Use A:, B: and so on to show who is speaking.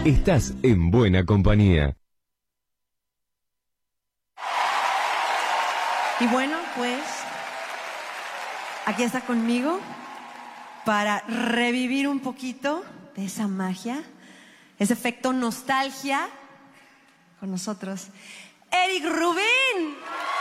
A: Estás en buena compañía.
B: Y bueno, pues aquí está conmigo para revivir un poquito de esa magia, ese efecto nostalgia con nosotros, Eric Rubin.